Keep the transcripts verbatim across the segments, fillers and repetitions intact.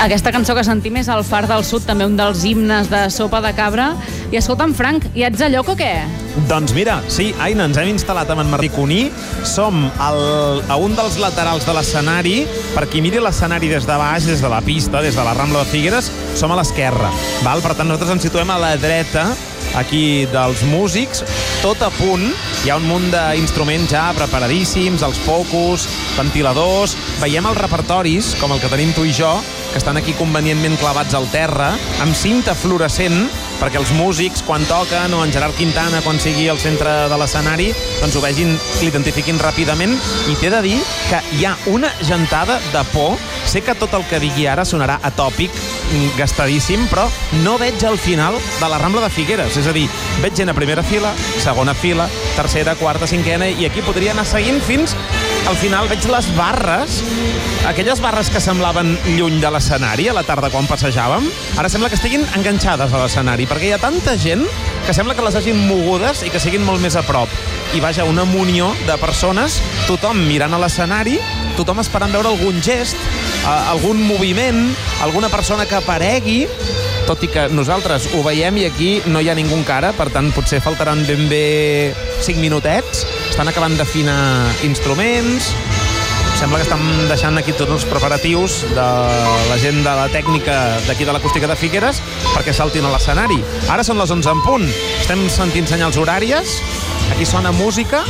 Aquesta cançó que sentim és El far del sud, també un dels himnes de Sopa de Cabra. I escolta'm, Frank, i ets a lloc o què? Doncs mira, sí, Aina, ens hem instal·lat amb en Martí Cuní. Som al, a un dels laterals de l'escenari. Per qui miri l'escenari des de baix, des de la pista, des de la Rambla de Figueres, som a l'esquerra. Val? Per tant, nosaltres ens situem a la dreta, aquí dels músics, tot a punt. Hi ha un munt d'instruments ja preparadíssims, els focus, ventiladors. Veiem els repertoris, com el que tenim tu i jo, que estan aquí convenientment clavats al terra, amb cinta fluorescent, perquè els músics, quan toquen, o en Gerard Quintana, quan sigui al centre de l'escenari, doncs ho vegin, l'identifiquin ràpidament. I t'he de dir que hi ha una gentada de por. Sé que tot el que digui ara sonarà atòpic, gastadíssim, però no veig al final de la Rambla de Figueres. És a dir, veig gent a primera fila, segona fila, tercera, quarta, cinquena, i aquí podria anar seguint fins al final. Veig les barres, aquelles barres que semblaven lluny de l'escenari a la tarda quan passejàvem, ara sembla que estiguin enganxades a l'escenari, perquè hi ha tanta gent que sembla que les hagin mogudes i que siguin molt més a prop. I vaja, una munió de persones, tothom mirant a l'escenari, tothom esperant veure algun gest, algun moviment, alguna persona que aparegui, tot i que nosaltres ho veiem i aquí no hi ha ningú encara, per tant potser faltaran ben bé cinc minutets. Estan acabant d'afinar instruments, sembla que estan deixant aquí tots els preparatius de la gent de la tècnica d'aquí de l'Acústica de Figueres perquè saltin a l'escenari. Ara són les onze en punt, estem sentint senyals horàries, aquí sona música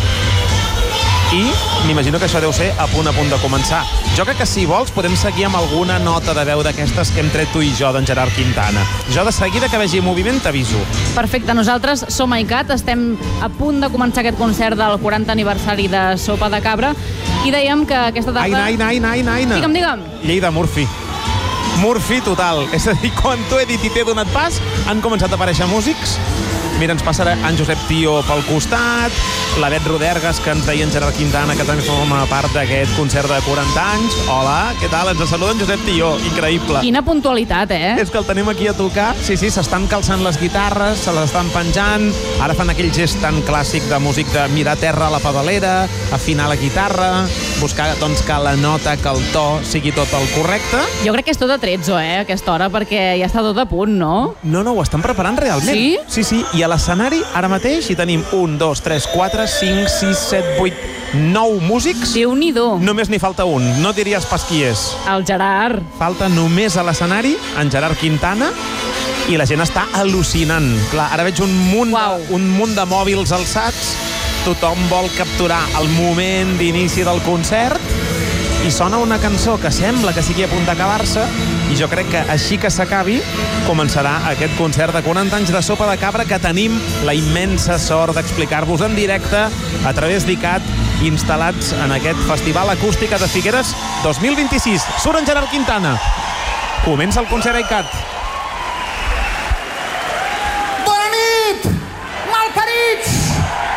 i m'imagino que això deu ser a punt a punt de començar. Jo crec que si vols podem seguir amb alguna nota de veu d'aquestes que hem tret tu i jo d'en Gerard Quintana. Jo de seguida que vegi moviment t'aviso. Perfecte, nosaltres som a ICAT, estem a punt de començar aquest concert del quaranta aniversari de Sopa de Cabra i dèiem que aquesta tarda... Aina, Aina, Aina, Aina, Aina. Digue'm, digue'm. Lleida, Murphy. Murphy total. És a dir, quan t'ho he dit i t'he donat pas, han començat a aparèixer músics. Mira, ens passa en Josep Tío pel costat, la Bet Rodergas, que ens deia en Gerard Quintana, que també forma part d'aquest concert de quaranta anys. Hola, què tal? Ens saluda en Josep Tío. Increïble. Quina puntualitat, eh? És que el tenim aquí a tocar. Sí, sí, s'estan calçant les guitarres, se les estan penjant. Ara fan aquell gest tan clàssic de músic de mirar terra a la pedalera, afinar la guitarra, buscar doncs, que la nota, que el to sigui tot el correcte. Jo crec que és tot a tretzo, eh, a aquesta hora, perquè ja està tot a punt, no? No, no, ho estan preparant realment. Sí? Sí, sí, i a l'escenari ara mateix hi tenim un, dos, tres, quatre, cinc, sis, set, vuit, nou músics. Déu-n'hi-do. Només n'hi falta un. No diries pas qui és. El Gerard. Falta només a l'escenari en Gerard Quintana i la gent està al·lucinant. Clar, ara veig un munt, Uau. un munt de mòbils alçats. Tothom vol capturar el moment d'inici del concert i sona una cançó que sembla que sigui a punt d'acabar-se i jo crec que així que s'acabi començarà aquest concert de quaranta anys de Sopa de Cabra que tenim la immensa sort d'explicar-vos en directe a través d'ICAT, instal·lats en aquest Festival Acústica de Figueres dos mil vint-i-sis. Surt en Gerard Quintana. Comença el concert a ICAT.